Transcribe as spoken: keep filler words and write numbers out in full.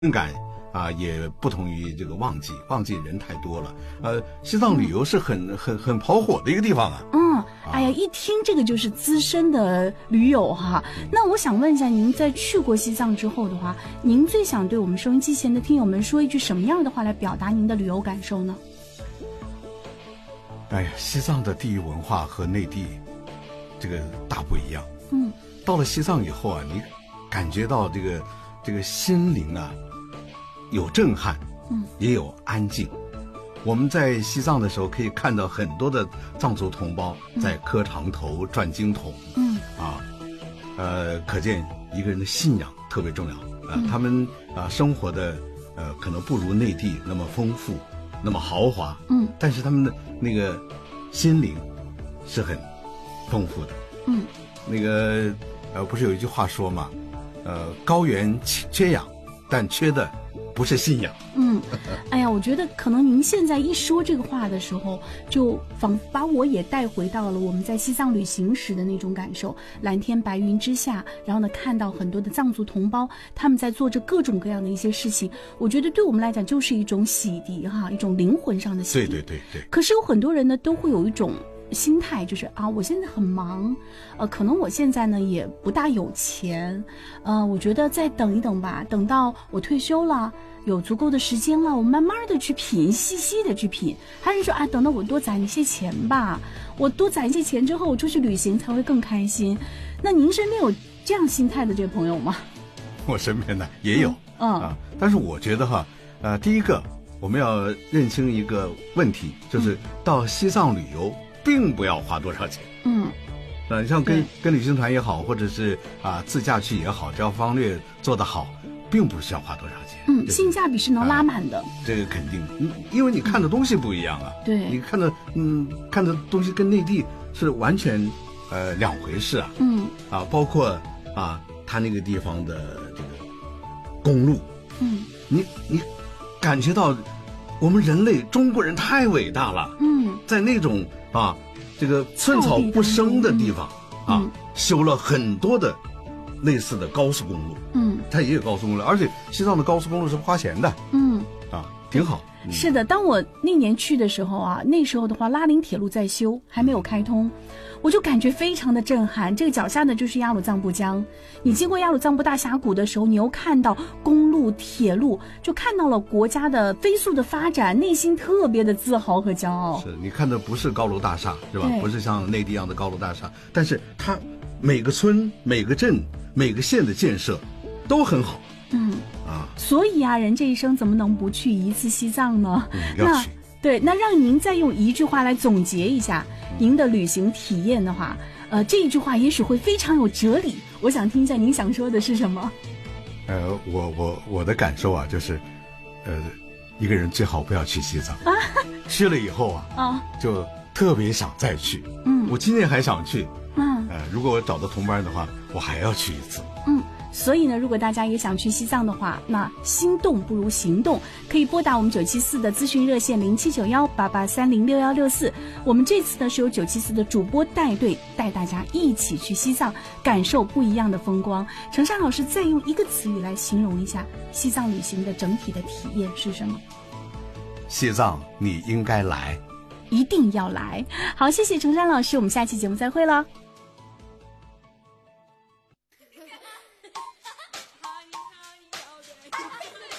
感啊，也不同于这个旺季，旺季人太多了。呃，西藏旅游是很很很跑火的一个地方啊。 嗯，哎呀，一听这个就是资深的驴友哈。那我想问一下，您在去过西藏之后的话，您最想对我们收音机前的听友们说一句什么样的话来表达您的旅游感受呢？ 哎呀，西藏的地域文化和内地这个大不一样。 嗯， 到了西藏以后啊，你感觉到这个这个心灵啊。有震撼，嗯，也有安静。我们在西藏的时候，可以看到很多的藏族同胞在磕长头、转经筒，嗯啊，呃，可见一个人的信仰特别重要啊、呃。他们啊、呃、生活的呃可能不如内地那么丰富，那么豪华，嗯，但是他们的那个心灵是很丰富的，嗯，那个呃不是有一句话说嘛，呃，高原缺缺氧，但缺的。不是信仰。 嗯，哎呀，我觉得可能您现在一说这个话的时候，就仿佛把我也带回到了我们在西藏旅行时的那种感受。蓝天白云之下，然后呢，看到很多的藏族同胞他们在做着各种各样的一些事情，我觉得对我们来讲就是一种洗涤哈，一种灵魂上的洗涤。 对对对对。 可是有很多人呢，都会有一种心态，就是啊，我现在很忙，呃，可能我现在呢也不大有钱，呃，我觉得再等一等吧，等到我退休了，有足够的时间了，我慢慢的去品，细细的去品。还是说啊，等到我多攒一些钱吧，我多攒一些钱之后，我出去旅行才会更开心。那您身边有这样心态的这位朋友吗？ 我身边呢也有， 嗯， 嗯啊，但是我觉得哈，呃，第一个我们要认清一个问题，就是到西藏旅游。并不要花多少钱，嗯，呃，像跟跟旅行团也好，或者是啊自驾去也好，只要方略做得好，并不是要花多少钱， 嗯，性价比是能拉满的， 啊、这个肯定，因为你看的东西不一样啊， 对、 嗯，你看的嗯看的东西跟内地是完全呃两回事啊，嗯，啊，包括啊他那个地方的这个公路，嗯，你你感觉到我们人类中国人太伟大了，嗯，在那种。啊，这个寸草不生的地方、嗯、啊、嗯，修了很多的类似的高速公路，嗯，它也有高速公路，而且西藏的高速公路是不花钱的，嗯，啊，挺好。 嗯、是的，当我那年去的时候啊，那时候的话，拉林铁路在修，还没有开通。我就感觉非常的震撼，这个脚下呢就是雅鲁藏布江，你经过雅鲁藏布大峡谷的时候，你又看到公路、铁路，就看到了国家的飞速的发展，内心特别的自豪和骄傲。 是你看的不是高楼大厦，是吧？不是像内地一样的高楼大厦，但是它每个村、每个镇、每个县的建设都很好。嗯啊， 所以啊，人这一生怎么能不去一次西藏呢？ 嗯，要去。 对，那让您再用一句话来总结一下您的旅行体验的话，呃，这一句话也许会非常有哲理。我想听一下您想说的是什么？ 呃，我我我的感受啊，就是，呃，一个人最好不要去西藏，啊、去了以后啊，啊，就特别想再去。嗯，我今年还想去。嗯，呃，如果我找到同伴的话，我还要去一次。 嗯。所以呢，如果大家也想去西藏的话，那心动不如行动，可以拨打我们九七四的咨询热线零七九幺八八三零六幺六四。我们这次呢是由九七四的主播带队，带大家一起去西藏，感受不一样的风光。程山老师再用一个词语来形容一下西藏旅行的整体的体验是什么？ 西藏你应该来， 一定要来。好，谢谢程山老师，我们下期节目再会了。